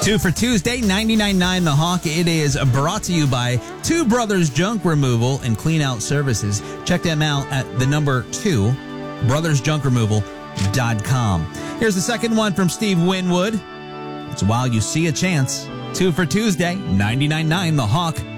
Two for Tuesday, 99.9 The Hawk. It is brought to you by Two Brothers Junk Removal and Clean Out Services. Check them out at the number 2, brothersjunkremoval.com. Here's the second one from Steve Winwood. It's While You See a Chance. Two for Tuesday, 99.9 The Hawk.